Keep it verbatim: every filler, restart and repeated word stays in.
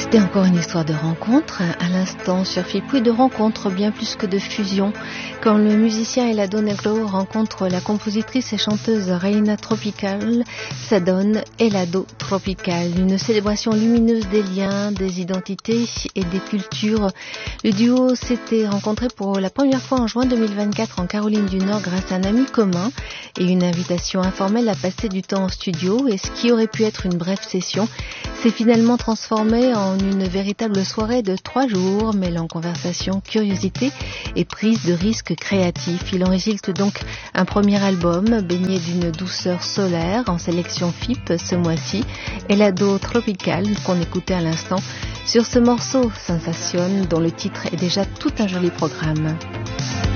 C'était encore une histoire de rencontre, à l'instant sur Fipou, et de rencontre bien plus que de fusion. Quand le musicien Helado Negro rencontre la compositrice et chanteuse Reina Tropical, ça donne Helado Tropical, une célébration lumineuse des liens, des identités et des cultures. Le duo s'était rencontré pour la première fois en juin deux mille vingt-quatre en Caroline du Nord grâce à un ami commun et une invitation informelle à passer du temps en studio, et ce qui aurait pu être une brève session s'est finalement transformé en une véritable soirée de trois jours, mêlant conversation, curiosité et prise de risques créatifs. Il en résulte donc un premier album baigné d'une douceur solaire en sélection F I P ce mois-ci, Helado Tropical, qu'on écoutait à l'instant sur ce morceau Sensation dont le titre est déjà tout un joli programme.